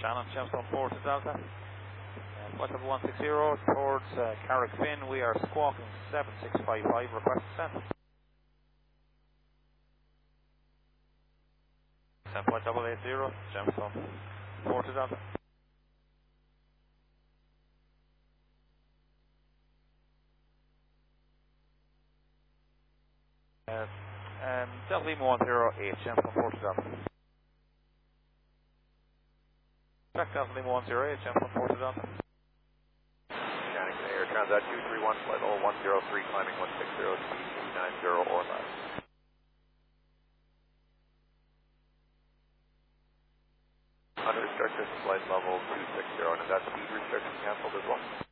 Shannon, Gemstone 4 to Delta. Flight level 160 towards Carrick Finn. We are squawking 7655, request descent. Flight level 80, Gemstone 4 to Delta. Delta Lima 108, Gemstone 4 to Delta. Check Delta Lima 108, Gemstone 4 to Delta. Scanning Air Transat 231, flight level 103, climbing 160, speed 290 or less. Under restricted, flight level 260, and is that speed restriction cancelled as well?